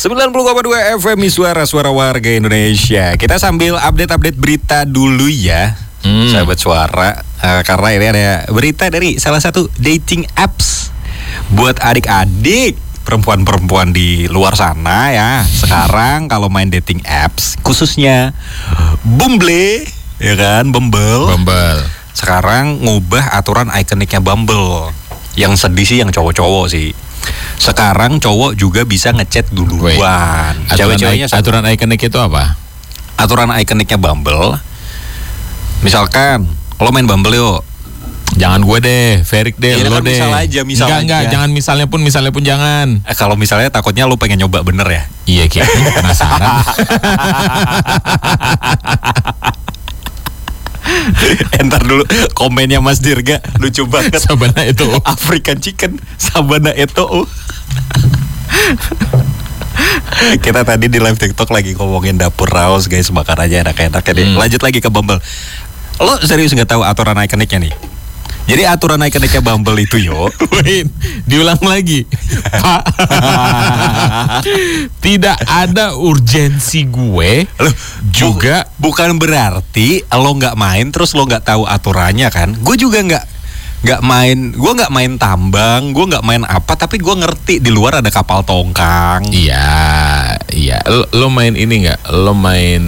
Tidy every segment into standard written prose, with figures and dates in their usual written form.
90,2 FM Suara Warga Indonesia. Kita sambil update berita dulu ya, sahabat suara. Karena ini ada berita dari salah satu dating apps buat adik-adik perempuan-perempuan di luar sana ya. Sekarang kalau main dating apps, khususnya Bumble, ya kan, Bumble. Sekarang ngubah aturan ikoniknya Bumble. Yang sedih sih yang cowok-cowok sih. Sekarang cowok juga bisa ngechat duluan. Cewek-ceweknya aturan ikonik itu apa? Aturan ikoniknya Bumble, misalkan lo main Bumble yuk. Jangan gue deh, Ferik deh, ya, lo kan deh. Misal aja. Enggak, jangan misalnya pun jangan. Kalau misalnya takutnya lo pengen nyoba bener ya. Iya, kayaknya penasaran. Entar dulu komennya Mas Dirga lucu banget. Sabana itu African chicken, Sabana itu. Kita tadi di live TikTok lagi ngomongin dapur raus guys, makan aja enak-enak ya. Lanjut lagi ke Bumble. Lo serius nggak tahu aturan ikoniknya nih? Jadi aturan ikoniknya Bumble itu Wait, diulang lagi. Pak, tidak ada urgensi gue. Loh, juga bukan berarti lo nggak main terus lo nggak tahu aturannya kan? Gue juga nggak main, gue nggak main tambang, gue nggak main apa, tapi gue ngerti di luar ada kapal tongkang. Iya. Lo main ini nggak? Lo main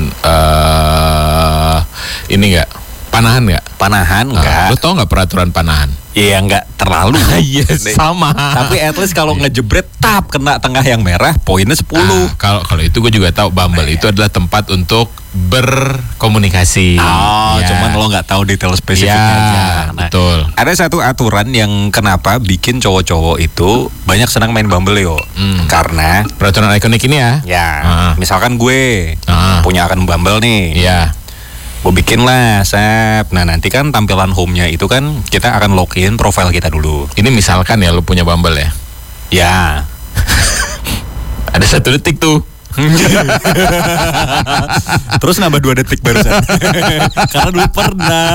ini nggak? Panahan nggak? Panahan nggak. Lo tau nggak peraturan panahan? Iya, nggak terlalu. Yes, sama. Tapi at least kalau ngejebret tap kena tengah yang merah, poinnya 10. Kalau itu gue juga tahu Bumble itu adalah tempat untuk berkomunikasi. Cuman lo nggak tahu detail spesifiknya aja. Nah, betul. Ada satu aturan yang kenapa bikin cowok-cowok itu banyak senang main Bumble karena peraturan ikonik ini ya. Ya, misalkan gue punya akun Bumble nih. Iya. Gue bikin lah, Nah nanti kan tampilan home-nya itu kan kita akan login profile kita dulu. Ini misalkan ya lu punya Bumble ya. Ya. Ada 1 detik tuh. Terus nambah 2 detik barusan. Karena dulu pernah.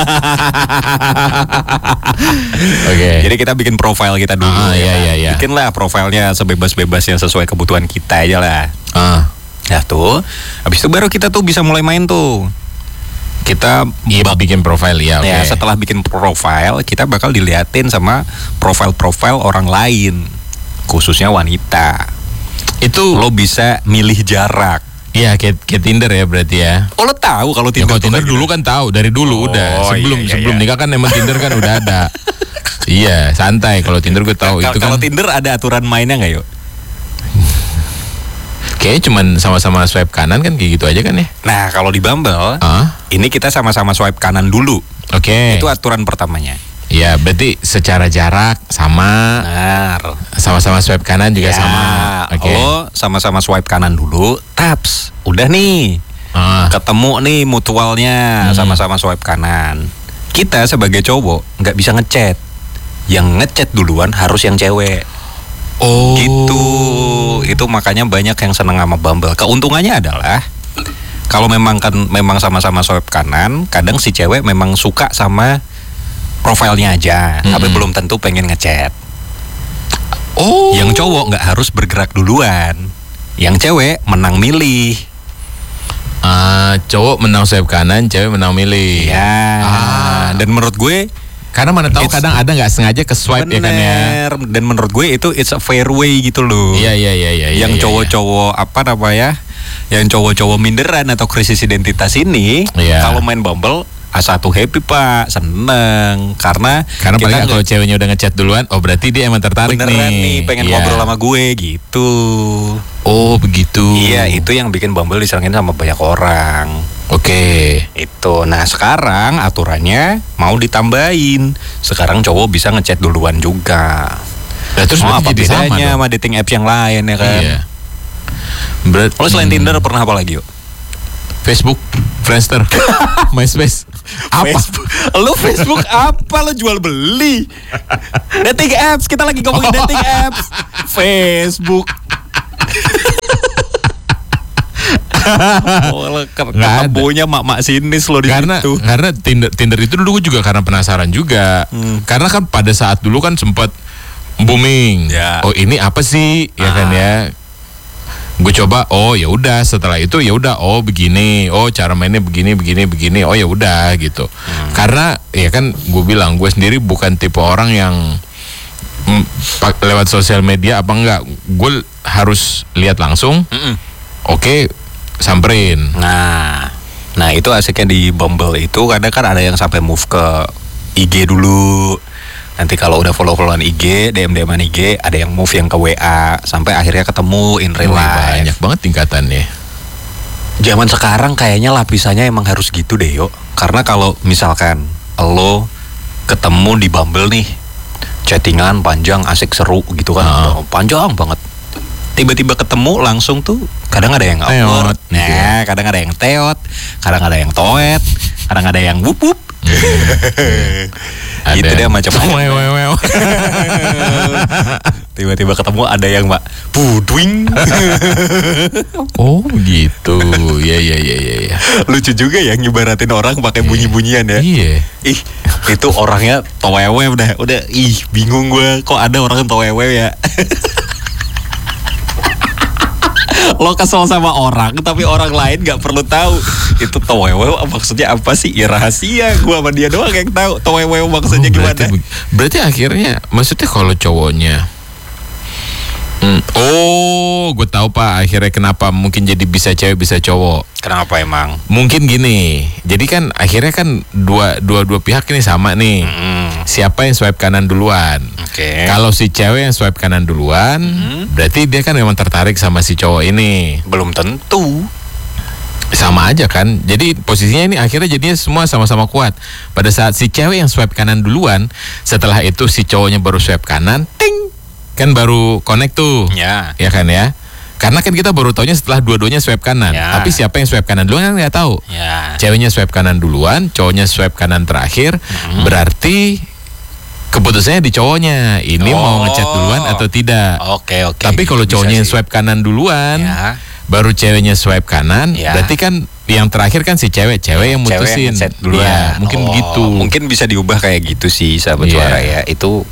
Oke. Jadi kita bikin profile kita dulu. Iya. Bikin lah profilnya sebebas-bebasnya sesuai kebutuhan kita aja lah. Nah tuh, habis itu baru kita tuh bisa mulai main tuh. Kita bikin profile ya. Ya, setelah bikin profile, kita bakal diliatin sama profile orang lain, khususnya wanita. Itu lo bisa milih jarak. Iya, kayak Tinder ya berarti ya. Oh, lo tahu kalau Tinder? Ya, kalau Tinder dulu kan tahu, dari dulu udah. Sebelum nikah kan emang Tinder kan udah ada. Iya, santai. Kalau Tinder gue tahu itu kan. Kalau Tinder ada aturan mainnya nggak yuk? Kayaknya cuman sama-sama swipe kanan kan, kayak gitu aja kan ya. Nah kalau di Bumble, ini kita sama-sama swipe kanan dulu. Oke. Itu aturan pertamanya. Ya berarti secara jarak sama. Benar. Sama-sama swipe kanan juga sama. Lo sama-sama swipe kanan dulu, taps. Udah nih, ketemu nih mutualnya, sama-sama swipe kanan. Kita sebagai cowok nggak bisa ngechat. Yang ngechat duluan harus yang cewek. Oh. Gitu. Itu makanya banyak yang seneng sama Bumble. Keuntungannya adalah kalau memang sama-sama swipe kanan, kadang si cewek memang suka sama profilnya aja, tapi belum tentu pengen ngechat. Oh. Yang cowok nggak harus bergerak duluan. Yang cewek menang milih. Cowok menang swipe kanan, cewek menang milih. Ya. Dan menurut gue, karena mana tahu kadang ada nggak sengaja ke swipe ya kan ya. Dan menurut gue itu it's a fair way gitu loh. Iya. Yang cowok-cowok apa namanya? Yang cowok-cowok minderan atau krisis identitas ini, kalau main Bumble satu happy Pak, seneng karena paling kalau ceweknya udah ngechat duluan, oh berarti dia emang tertarik beneran nih pengen ngobrol sama gue gitu. Oh begitu. Iya, itu yang bikin Bumble diserangin sama banyak orang. Oke. Itu. Nah sekarang aturannya mau ditambahin. Sekarang cowok bisa ngechat duluan juga. Nah, terus apa jadi bedanya sama dating apps yang lain ya kan? Iya. Lo selain Tinder pernah apa lagi yuk? Facebook, Friendster, MySpace. Apa? Lo Facebook apa? Lo jual beli? Dating apps, kita lagi ngomongin dating apps. Facebook. Ketempunya mak-mak sinis lo di situ. Karena Tinder itu dulu juga karena penasaran juga. Karena kan pada saat dulu kan sempat booming. Ya. Oh ini apa sih? Ya kan ya. Gue coba, oh ya udah, setelah itu ya udah, oh begini, oh cara mainnya begini, oh ya udah gitu. Karena ya kan gue bilang, gue sendiri bukan tipe orang yang lewat sosial media apa enggak, gue harus lihat langsung. Oke, samperin. Nah itu asiknya di Bumble itu, kadang kan ada yang sampai move ke IG dulu. Nanti kalau udah follow-followan IG, DM-DMan IG, ada yang move yang ke WA, sampai akhirnya ketemu in real life. Banyak banget tingkatannya. Zaman sekarang kayaknya lapisannya emang harus gitu deh, yuk. Karena kalau misalkan lo ketemu di Bumble nih, chattingan panjang, asik, seru gitu kan, panjang banget. Tiba-tiba ketemu langsung tuh, kadang ada yang awkward, kadang ada yang teot, kadang ada yang toet, kadang ada yang wup-wup. Gitu deh macam-macam. Tiba-tiba ketemu ada yang mbak pudwing. Oh gitu. Ya. Lucu juga ya nyibaratin orang pakai bunyi-bunyian ya. Iya. Ih, itu orangnya towewe udah bingung gue, kok ada orang towewe ya. Lo kesel sama orang, tapi orang lain gak perlu tahu itu towewe maksudnya apa sih? Ya rahasia, gue sama dia doang yang tahu towewe maksudnya gimana. Berarti akhirnya, maksudnya kalau cowoknya, gue tahu Pak, akhirnya kenapa mungkin jadi bisa cewek bisa cowok. Kenapa emang? Mungkin gini, jadi kan akhirnya kan dua pihak ini sama nih. Siapa yang swipe kanan duluan? Oke. Kalau si cewek yang swipe kanan duluan, berarti dia kan memang tertarik sama si cowok ini. Belum tentu. Sama aja kan. Jadi posisinya ini akhirnya jadinya semua sama-sama kuat. Pada saat si cewek yang swipe kanan duluan, setelah itu si cowoknya baru swipe kanan, ting, kan baru connect tuh. Ya kan ya. Karena kan kita baru taunya setelah dua-duanya swipe kanan. Ya. Tapi siapa yang swipe kanan duluan kan nggak tahu. Ya. Ceweknya swipe kanan duluan, cowoknya swipe kanan terakhir. Berarti keputusannya di cowoknya. Ini mau ngechat duluan atau tidak. Oke. Tapi kalau cowoknya yang swipe kanan duluan, baru ceweknya swipe kanan, berarti kan yang terakhir kan si cewek yang mutusin. Cewek duluan. Ya, mungkin begitu. Mungkin bisa diubah kayak gitu sih, sahabat suara ya. Itu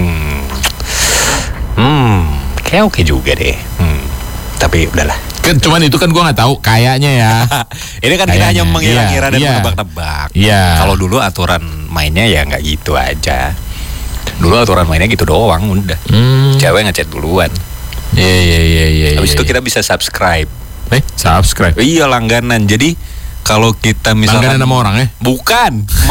kayak oke juga deh. Tapi udahlah. Kan cuman itu kan gue nggak tahu kayaknya ya. Ini kan kita hanya mengira-ngira dan menebak-nebak. Iya. Kalau dulu aturan mainnya ya nggak gitu aja. Dulu aturan mainnya gitu doang, udah. Cewek ngechat duluan. Iya. Habis itu kita bisa subscribe. Subscribe. Iya, langganan. Jadi kalau kita misalkan langganan sama orang ya? Bukan.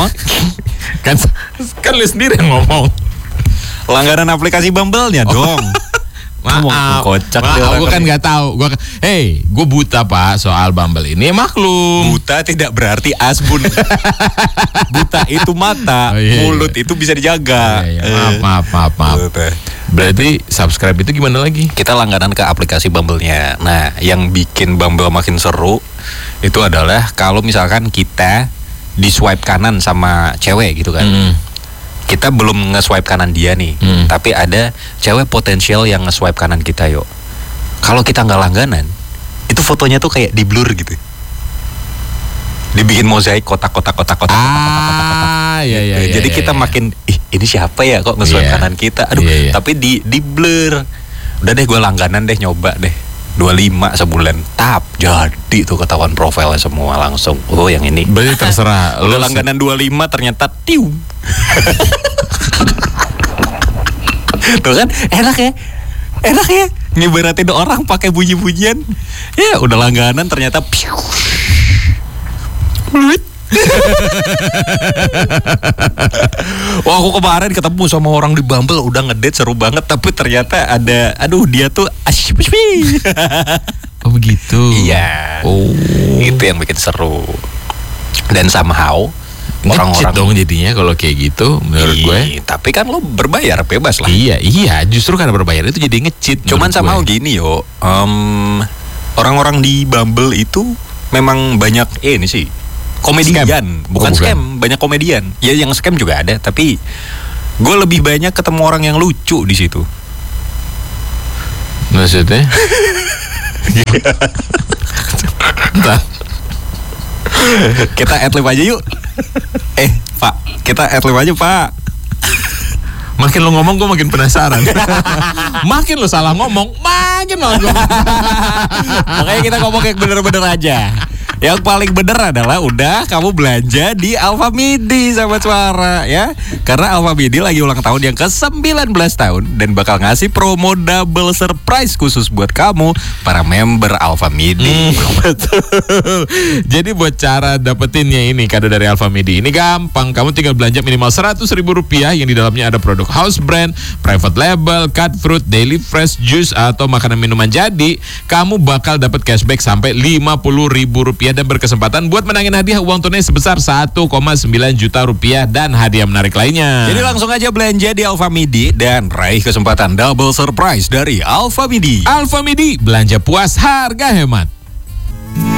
kan lu sendiri yang ngomong. Langganan aplikasi Bumble-nya dong. Maaf, aku kan nggak tahu. Gue buta Pak soal Bumble ini, maklum. Buta tidak berarti asbun. Buta itu mata, mulut itu bisa dijaga. Maaf. Berarti subscribe itu gimana lagi? Kita langganan ke aplikasi Bumble-nya. Nah, yang bikin Bumble makin seru itu adalah kalau misalkan kita di swipe kanan sama cewek gitu kan. Kita belum nge-swipe kanan dia nih, tapi ada cewek potensial yang nge-swipe kanan kita, yuk. Kalau kita nggak langganan, itu fotonya tuh kayak di blur gitu. Dibikin mozaik kotak-kotak. Iya. Jadi kita makin, ini siapa ya kok nge-swipe kanan kita? Aduh, tapi di blur. Udah deh, gue langganan deh, nyoba deh. 25 sebulan, jadi tuh ketahuan profilnya semua langsung. Oh, yang ini. Berarti terserah. Udah langganan 25 ternyata tiu. Tuh kan enak ya ngibaratin orang pakai bunyi-bunyian. Ya udah langganan ternyata piu. Wah, aku kemarin ketemu sama orang di Bumble, udah ngedate seru banget, tapi ternyata ada, dia tuh asyik. Oh begitu. Iya. Itu yang bikin seru. Dan somehow orang-orang dong jadinya kalau kayak gitu menurut gue. Tapi kan lo berbayar bebas lah. Iya, justru karena berbayar itu jadi nge-cheat. Cuman somehow gini yo, orang-orang di Bumble itu memang banyak ini sih. Komedian, bukan scam, banyak komedian. Ya yang scam juga ada, tapi gue lebih banyak ketemu orang yang lucu di situ. Maksudnya? Kita adlib aja yuk. Pak, kita adlib aja Pak. Makin lo ngomong gue makin penasaran. Makin lo salah ngomong, makin lo Makanya kita ngomong yang bener-bener aja. Yang paling bener adalah udah kamu belanja di Alfamidi sahabat suara ya. Karena Alfamidi lagi ulang tahun yang ke-19 tahun dan bakal ngasih promo double surprise khusus buat kamu para member Alfamidi. Betul. Jadi buat cara dapetinnya ini kado dari Alfamidi ini gampang. Kamu tinggal belanja minimal Rp100.000 yang di dalamnya ada produk house brand, private label, cut fruit, daily fresh juice atau makanan minuman jadi. Kamu bakal dapat cashback sampai Rp50.000 dan berkesempatan buat menangin hadiah uang tunai sebesar Rp1,9 juta dan hadiah menarik lainnya. Jadi langsung aja belanja di Alfamidi dan raih kesempatan double surprise dari Alfamidi. Alfamidi, belanja puas harga hemat.